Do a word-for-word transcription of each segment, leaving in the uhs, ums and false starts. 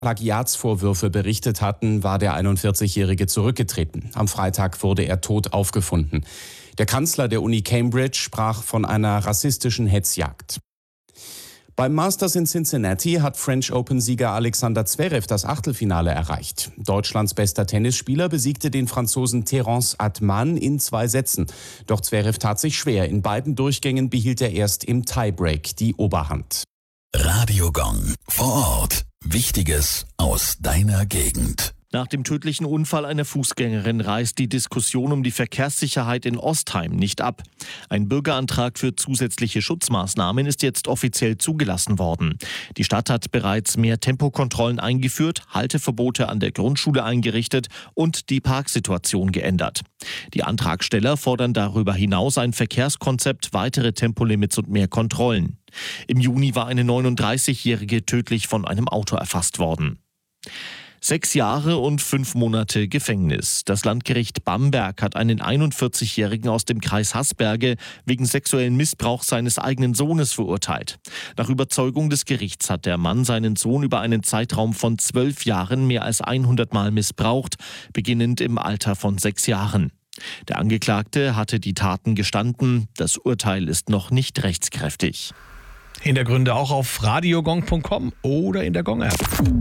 Plagiatsvorwürfe berichtet hatten, war der einundvierzigjährige zurückgetreten. Am Freitag wurde er tot aufgefunden. Der Kanzler der Uni Cambridge sprach von einer rassistischen Hetzjagd. Beim Masters in Cincinnati hat French Open-Sieger Alexander Zverev das Achtelfinale erreicht. Deutschlands bester Tennisspieler besiegte den Franzosen Terence Atman in zwei Sätzen. Doch Zverev tat sich schwer. In beiden Durchgängen behielt er erst im Tiebreak die Oberhand. Radio Gong vor Ort. Wichtiges aus deiner Gegend. Nach dem tödlichen Unfall einer Fußgängerin reißt die Diskussion um die Verkehrssicherheit in Ostheim nicht ab. Ein Bürgerantrag für zusätzliche Schutzmaßnahmen ist jetzt offiziell zugelassen worden. Die Stadt hat bereits mehr Tempokontrollen eingeführt, Halteverbote an der Grundschule eingerichtet und die Parksituation geändert. Die Antragsteller fordern darüber hinaus ein Verkehrskonzept, weitere Tempolimits und mehr Kontrollen. Im Juni war eine neununddreißigjährige tödlich von einem Auto erfasst worden. Sechs Jahre und fünf Monate Gefängnis. Das Landgericht Bamberg hat einen einundvierzigjährigen aus dem Kreis Haßberge wegen sexuellen Missbrauchs seines eigenen Sohnes verurteilt. Nach Überzeugung des Gerichts hat der Mann seinen Sohn über einen Zeitraum von zwölf Jahren mehr als hundert Mal missbraucht, beginnend im Alter von sechs Jahren. Der Angeklagte hatte die Taten gestanden. Das Urteil ist noch nicht rechtskräftig. Hintergründe auch auf radiogong punkt com oder in der Gong-App.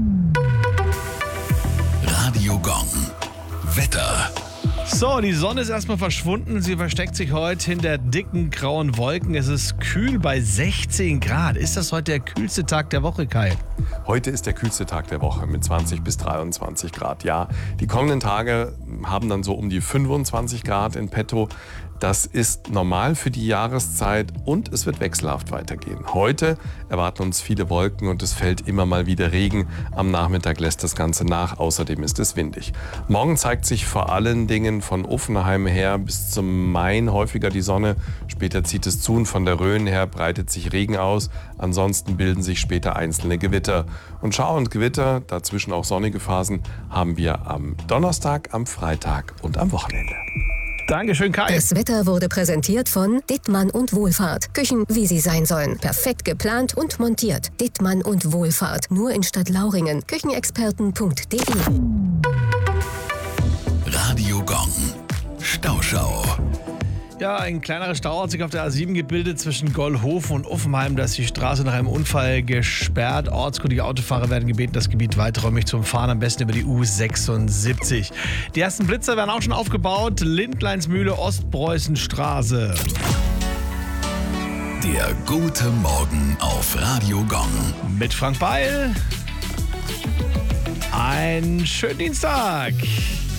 Radio Gong. Wetter. So, die Sonne ist erstmal verschwunden. Sie versteckt sich heute hinter dicken grauen Wolken. Es ist kühl bei sechzehn Grad. Ist das heute der kühlste Tag der Woche, Kai? Heute ist der kühlste Tag der Woche mit zwanzig bis dreiundzwanzig Grad. Ja, die kommenden Tage haben dann so um die fünfundzwanzig Grad in petto. Das ist normal für die Jahreszeit und es wird wechselhaft weitergehen. Heute erwarten uns viele Wolken und es fällt immer mal wieder Regen. Am Nachmittag lässt das Ganze nach, außerdem ist es windig. Morgen zeigt sich vor allen Dingen von Uffenheim her bis zum Main häufiger die Sonne. Später zieht es zu und von der Rhön her breitet sich Regen aus. Ansonsten bilden sich später einzelne Gewitter. Und Schauer und Gewitter, dazwischen auch sonnige Phasen, haben wir am Donnerstag, am Freitag und am Wochenende. Dankeschön, Kai. Das Wetter wurde präsentiert von Dittmann und Wohlfahrt. Küchen, wie sie sein sollen. Perfekt geplant und montiert. Dittmann und Wohlfahrt. Nur in Stadtlauringen. Küchenexperten punkt de. Radio Gong. Stauschau. Ja, ein kleinerer Stau hat sich auf der A sieben gebildet zwischen Gollhofen und Uffenheim. Da ist die Straße nach einem Unfall gesperrt. Ortskundige Autofahrer werden gebeten, das Gebiet weiträumig zu umfahren, am besten über die U sechsundsiebzig. Die ersten Blitzer werden auch schon aufgebaut. Lindleinsmühle, Ostpreußenstraße. Der gute Morgen auf Radio Gong. Mit Frank Beil. Einen schönen Dienstag.